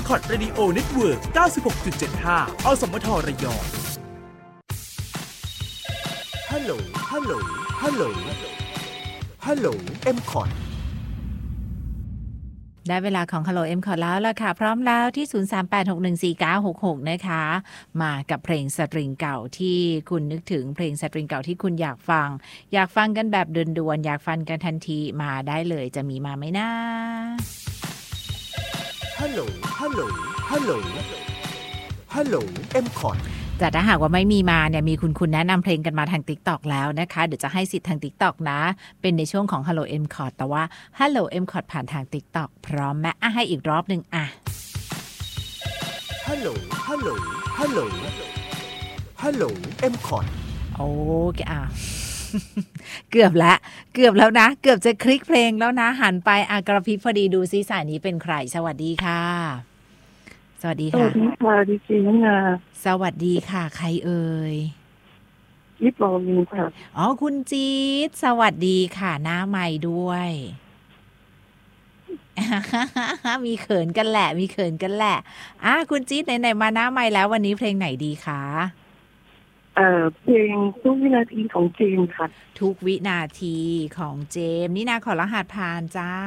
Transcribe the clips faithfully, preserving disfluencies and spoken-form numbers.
Record Radio Network เก้าสิบหกจุดเจ็ดห้า อสมทระยองฮัลโหลฮัลโหลฮัลโหลฮัลโหล เอ็ม คอทได้เวลาของ Hello เอ็ม คอท แล้วล่ะค่ะพร้อมแล้วที่ ศูนย์ สาม แปด หก หนึ่ง สี่ เก้า หก หก นะคะมากับเพลงสตริงเก่าที่คุณนึกถึงเพลงสตริงเก่าที่คุณอยากฟังอยากฟังกันแบบด่วนๆอยากฟังกันทันทีมาได้เลยจะมีมาไหมนะฮัลโหลฮัลโหลฮัลโหลฮัลโหล เอ็ม คอทแต่ถ้าหากว่าไม่มีมาเนี่ยมีคุณคุณแนะนำเพลงกันมาทาง TikTok แล้วนะคะเดี๋ยวจะให้สิทธิ์ทาง TikTok นะเป็นในช่วงของ Hello เอ็ม คอท แต่ว่า Hello เอ็ม คอท ผ่านทาง TikTok พร้อมไหมอ่ะให้อีกรอบนึงอ่ะฮัลโหลฮัลโหลฮัลโหลฮัลโหล เอ็ม คอทโอเคอ่ะ เกือบแล้วเกือบแล้วนะเกือบจะคลิกเพลงแล้วนะหันไปอ่ะกระพริบพอดีดูซิสายนี้เป็นใครสวัสดีค่ะสวัสดีค่ะสวัสดีค่ะดิฉันนะสวัสดีค่ะใครเอ่ยยิปโรมินค่ะอ๋อคุณจี๊ดสวัสดีค่ะหน้าใหม่ด้วย มีเขินกันแหละมีเขินกันแหละอ่ะคุณจี๊ดไหนๆมาหน้าใหม่แล้ววันนี้เพลงไหนดีคะเอ่อเพลงทุกวินาทีของเจมส์ค่ะทุกวินาทีของเจมส์นี่นาขอรหัสผ่านจ้า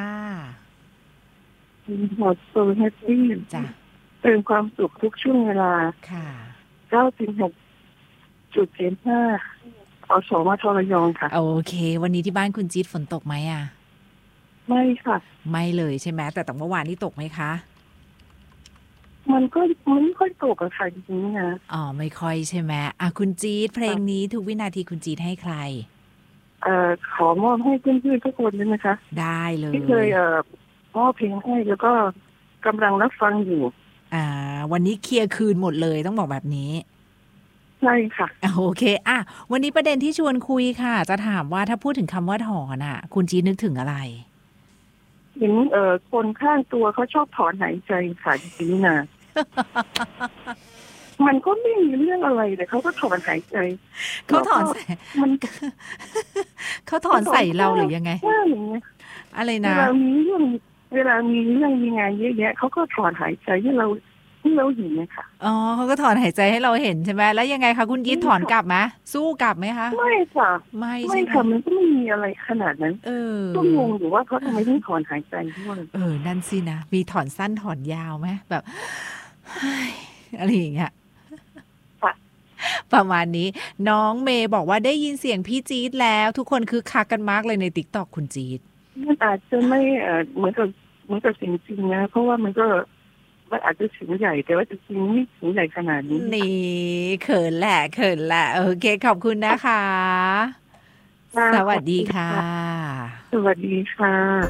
หมดโซแฮปปี้จ้ะเติมความสุขทุกช่วงเวลาค่ะเก้าสิบหกจุดเจ็ดห้า อสมทระยองค่ะโอเควันนี้ที่บ้านคุณจี๊ดฝนตกไหมอ่ะไม่ค่ะไม่เลยใช่ไหมแต่แต่เมื่อวานนี้ตกไหมคะมันก็มันไม่ค่อยตกอะค่ะจริงๆนะอ๋อไม่ค่อยใช่ไหมอ่ะคุณจี๊ดเพลงนี้ทุกวินาทีคุณจี๊ดให้ใครเอ่อขอมอบให้เพื่อนๆทุกคนเลยนะคะได้เลยที่เคยเอ่อมอบเพลงให้แล้วก็กำลังรับฟังอยู่อ่าวันนี้เคลียร์คืนหมดเลยต้องบอกแบบนี้ใช่ค่ะโอเคอ่ะวันนี้ประเด็นที่ชวนคุยค่ะจะถามว่าถ้าพูดถึงคำว่าถอนอ่ะคุณจี๊ดนึกถึงอะไรเห็นเอ่อคนข้างตัวเขาชอบถอนหายใจค่ะจริงๆนะ มันก็ไม่มีเรื่องอะไรแต่เขาก็ถอนหายใจเขาถอนใส่มันเขาถอนใส่เราหรือยังไงอะไรนะเวลามีเรื่องเวลามีเรื่องมีงานเยอะแยะเขาก็ถอนหายใจให้เราให้เราเห็นนะคะอ๋อเขาก็ถอนหายใจให้เราเห็นใช่ไหมแล้วยังไงคะคุณยิดถอนกลับไหมสู้กลับไหมคะไม่ค่ะไม่ไม่ค่ะมันก็ไม่มีอะไรขนาดนั้นเออก็งงอยู่ว่าเขาทำไมต้องถอนหายใจด้วยเออนั่นสินะมีถอนสั้นถอนยาวไหมแบบอะไรอย่างเงี้ยประมาณนี้น้องเมย์บอกว่าได้ยินเสียงพี่จี๊ดแล้วทุกคนคือคักกันมากเลยใน TikTok คุณจี๊ดมันอาจจะไม่เอ่อเหมือนกับเหมือนกับเสียงจริงนะเพราะว่ามันก็มันอาจจะเสียงใหญ่แต่ว่าจริงๆไม่เสียงใหญ่ขนาดนี้นี่เขินแหละเขินแหละโอเคขอบคุณนะคะสวัสดีค่ะสวัสดีค่ะ